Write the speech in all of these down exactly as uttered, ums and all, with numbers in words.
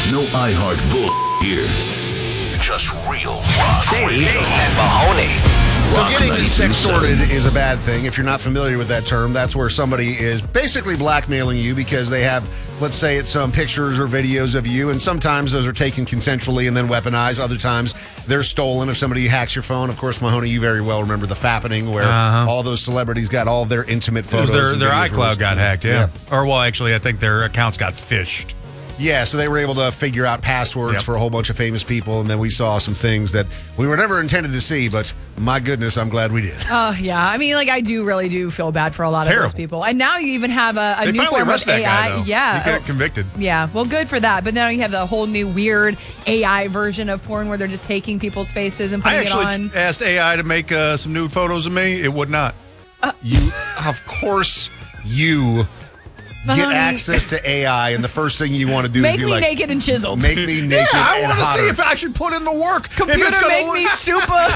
No iHeart bull here. Just real rock. Dave and Mahoney. So Rock getting ninety-two point seven. sextorted is a bad thing. If you're not familiar with that term, that's where somebody is basically blackmailing you because they have, let's say it's some pictures or videos of you, and sometimes those are taken consensually and then weaponized. Other times they're stolen if somebody hacks your phone. Of course, Mahoney, you very well remember the fappening where Uh-huh. all those celebrities got all of their intimate photos. Their, and their videos iCloud released. got hacked, yeah. yeah. Or, well, actually, I think their accounts got phished. Yeah, so they were able to figure out passwords Yep. for a whole bunch of famous people, and then we saw some things that we were never intended to see, but my goodness, I'm glad we did. Oh, yeah. I mean, like, I do really do feel bad for a lot of Terrible. those people. And now you even have a, a They new finally form of arrested that A I. guy, though. Yeah. He got convicted. Yeah, well, good for that. But now you have the whole new weird A I version of porn where they're just taking people's faces and I putting it actually on. asked A I to make uh, some nude photos of me. It would not. You, of course, you get Mahoney. access to A I, and the first thing you want to do Make is be me like, naked and chiseled. make me naked Yeah, I and want to hotter. see if I should put in the work. if Computer, it's gonna make look- me super.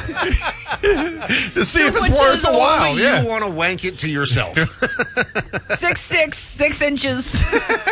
to see if super it's worth the chiseled. while. Only Yeah. you want to wank it to yourself. six, six, six inches.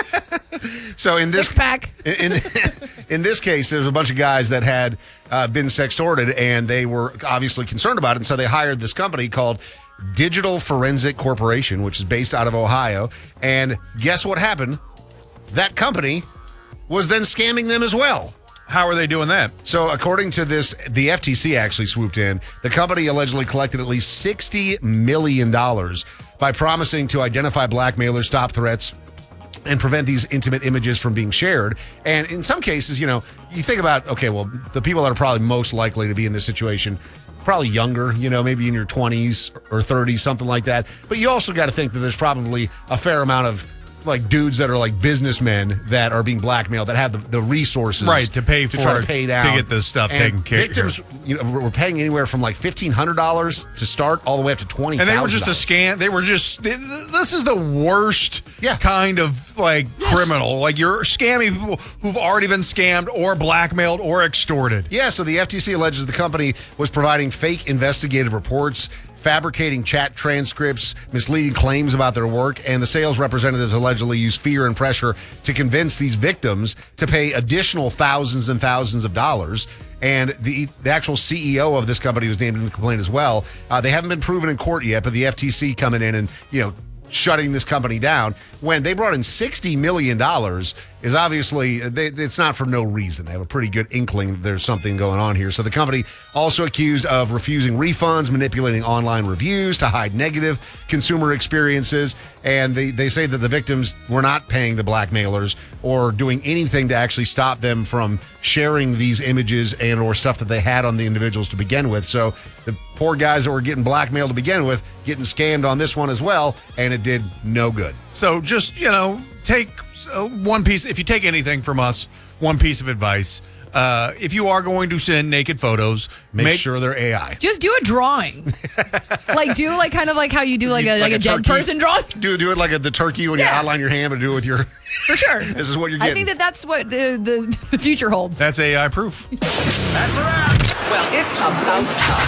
So in this Six pack. in, in this case, there's a bunch of guys that had uh, been sextorted, and they were obviously concerned about it, and so they hired this company called Digital Forensic Corporation, which is based out of Ohio. And guess what happened? That company was then scamming them as well. How are they doing that? So, according to this, the F T C actually swooped in. The company allegedly collected at least sixty million dollars by promising to identify blackmailers, stop threats, and prevent these intimate images from being shared. And in some cases, you know, you think about, okay, well, the people that are probably most likely to be in this situation, probably younger, you know, maybe in your twenties or thirties, something like that. But you also got to think that there's probably a fair amount of like dudes that are like businessmen that are being blackmailed that have the, the resources Right, to pay to for try it, to pay to down get this stuff And taken care of. victims, you know, were paying anywhere from like fifteen hundred dollars to start all the way up to twenty thousand. And they were just a scam. They were just. they- This is the worst Yeah. kind of like criminal. Like you're scamming people who've already been scammed or blackmailed or extorted. Yeah, so the F T C alleges the company was providing fake investigative reports, fabricating chat transcripts, misleading claims about their work, and the sales representatives allegedly used fear and pressure to convince these victims to pay additional thousands and thousands of dollars. And the the actual C E O of this company was named in the complaint as well. Uh, they haven't been proven in court yet, but the F T C coming in and, you know, shutting this company down when they brought in sixty million dollars is obviously, they, it's not for no reason. They have a pretty good inkling that there's something going on here. So the company also accused of refusing refunds, manipulating online reviews to hide negative consumer experiences. And they, they say that the victims were not paying the blackmailers or doing anything to actually stop them from sharing these images and or stuff that they had on the individuals to begin with. So the poor guys that were getting blackmailed to begin with, getting scammed on this one as well, and it did no good. So just, you know, take uh, one piece. If you take anything from us, one piece of advice. Uh, if you are going to send naked photos, Make, make sure they're A I. Just do a drawing. like, do like kind of like how you do like a, like Like a, a dead turkey. person drawing. Do do it like a, the turkey when you Yeah. outline your hand, but do it with your. For sure. This is what you're I getting. think that that's what the, the, the future holds. that's A I proof. That's a wrap. Well, it's about time.